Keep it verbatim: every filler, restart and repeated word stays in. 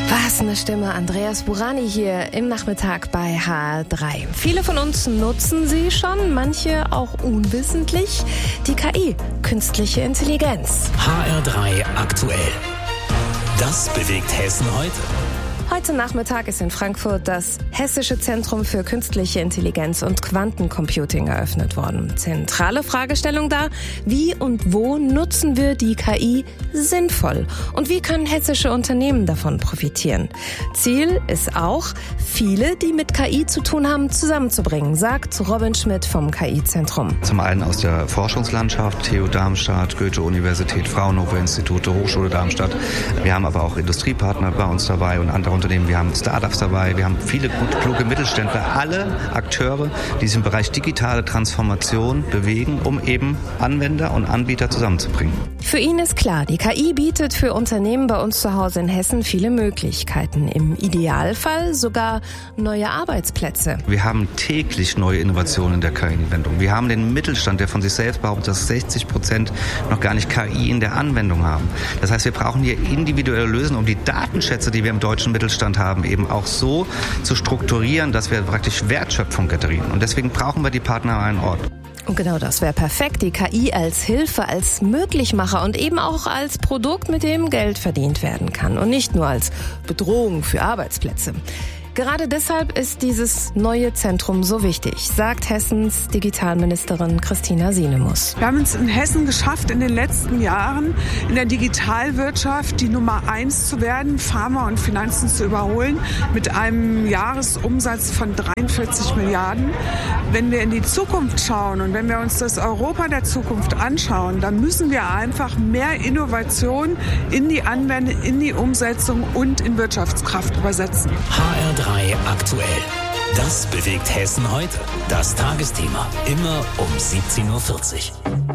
Was eine Stimme, Andreas Burani hier im Nachmittag bei H R drei. Viele von uns nutzen sie schon, manche auch unwissentlich. Die K I, künstliche Intelligenz. H R drei aktuell. Das bewegt Hessen heute. Heute Nachmittag ist in Frankfurt das Hessische Zentrum für Künstliche Intelligenz und Quantencomputing eröffnet worden. Zentrale Fragestellung da: Wie und wo nutzen wir die K I sinnvoll? Und wie können hessische Unternehmen davon profitieren? Ziel ist auch, viele, die mit K I zu tun haben, zusammenzubringen, sagt Robin Schmidt vom K I-Zentrum. Zum einen aus der Forschungslandschaft, T U Darmstadt, Goethe-Universität, Fraunhofer-Institute, Hochschule Darmstadt. Wir haben aber auch Industriepartner bei uns dabei und andere Unternehmen. Wir haben Startups dabei, wir haben viele gut kluge Mittelständler, alle Akteure, die sich im Bereich digitale Transformation bewegen, um eben Anwender und Anbieter zusammenzubringen. Für ihn ist klar, die K I bietet für Unternehmen bei uns zu Hause in Hessen viele Möglichkeiten. Im Idealfall sogar neue Arbeitsplätze. Wir haben täglich neue Innovationen in der K I-Anwendung. Wir haben den Mittelstand, der von sich selbst behauptet, dass sechzig Prozent noch gar nicht K I in der Anwendung haben. Das heißt, wir brauchen hier individuelle Lösungen, um die Datenschätze, die wir im deutschen Mittelstand haben, eben auch so zu strukturieren, dass wir praktisch Wertschöpfung generieren. Und deswegen brauchen wir die Partner an einem Ort. Und genau das wäre perfekt, die K I als Hilfe, als Möglichmacher und eben auch als Produkt, mit dem Geld verdient werden kann und nicht nur als Bedrohung für Arbeitsplätze. Gerade deshalb ist dieses neue Zentrum so wichtig, sagt Hessens Digitalministerin Christina Sinemus. Wir haben es in Hessen geschafft, in den letzten Jahren in der Digitalwirtschaft die Nummer eins zu werden, Pharma und Finanzen zu überholen, mit einem Jahresumsatz von dreiundvierzig Milliarden. Wenn wir in die Zukunft schauen und wenn wir uns das Europa der Zukunft anschauen, dann müssen wir einfach mehr Innovation in die Anwendung, in die Umsetzung und in Wirtschaftskraft übersetzen. H R drei aktuell. Das bewegt Hessen heute. Das Tagesthema. Immer um siebzehn Uhr vierzig.